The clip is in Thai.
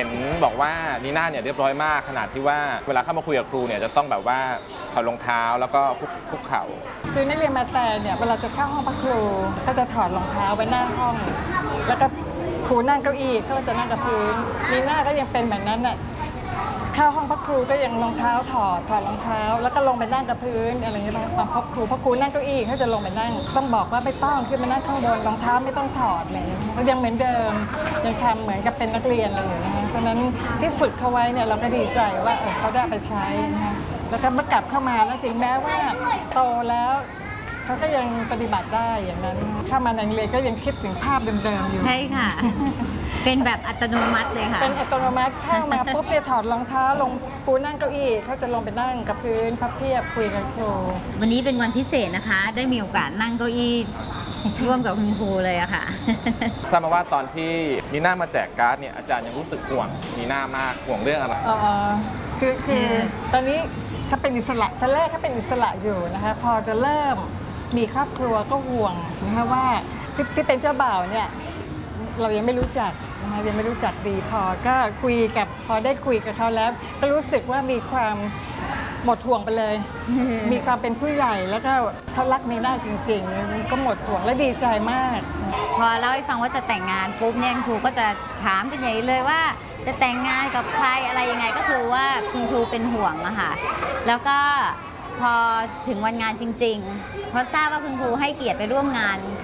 ห็นบอกว่านีน่าเนี่ยเรียบร้อยมากขนาดที่ว่าเวลาเข้ามาคุยกับครูเนี่ยจะต้องแบบว่าถอดรองเท้าแล้วก็คุกเข่าคือนักเรียนมาแต่เนี่ยเวลาจะเข้าห้องพักครูก็จะถอดรองเท้าไว้หน้าห้องแล้วก็ครูนั่งเก้าอี้เขาก็จะนั่งกับพื้นนีน่าก็ยังเป็นแบบนั้นน่ะเข้าห้องพักครูก็ยังรองเท้าถอดรองเท้าแล้วก็ลงไปนั่งกับพื้นอะไรอย่างเงี้ยมาพบครูเพราะครูนั่งเก้าอี้เขาจะลงไปนั่งต้องบอกว่าไม่ต้องขึ้นมานั่งข้างบนรองเท้าไม่ต้องถอดเลยก็ยังเหมือนเดิมยังทำเหมือนกับเป็นนักเรียนเลยนะคะเพราะนั้นที่ฝึกเขาไว้เนี่ยเราก็ดีใจว่าเขาได้ไปใช้นะคะแล้วก็เมื่อกลับเข้ามาแล้วถึงแม้ว่าโตแล้วเขาก็ยังปฏิบัติได้อย่างนั้นเข้ามาในโรงเรียนก็ยังคิดถึงภาพเดิมๆอยู่ใช่ค่ะเป็นแบบอัตโนมัติเลยค่ะเป็นอัตโนมัติเข้ามาปุ๊บเนี่ยถอดรองเท้าลงปูนั่งเก้าอี้เขาจะลงไปนั่งกับพื้นพับเพียบคุยกับครูวันนี้เป็นวันพิเศษนะคะได้มีโอกาสนั่งเก้าอี้ร่วมกับคุณครูเลยอะค่ะทราบมาว่าตอนที่นีน่ามาแจกการ์ดเนี่ยอาจารย์ยังรู้สึกห่วงนีน่ามากห่วงเรื่องอะไรคือตอนนี้เขาเป็นอิสระตอนแรกเขาเป็นอิสระอยู่นะคะพอจะเริ่มมีครอบครัวก็ห่วงนะคะว่าที่เป็นเจ้าบ่าวเนี่ยเรายังไม่รู้จักนะคะยังไม่รู้จักดีพอก็พอได้คุยกับเขาแล้วก็รู้สึกว่ามีความหมดห่วงไปเลยมีความเป็นผู้ใหญ่แล้วก็เขารักนีน่าจริงๆก็หมดห่วงและดีใจมากพอเล่าให้ฟังว่าจะแต่งงานปุ๊บเนี่ยครูก็จะถามเป็นใหญ่เลยว่าจะแต่งงานกับใครอะไรยังไงก็คือว่าคุณครูเป็นห่วงอะค่ะแล้วก็พอถึงวันงานจริงๆพอทราบว่าคุณครูให้เกียรติไปร่วมงาน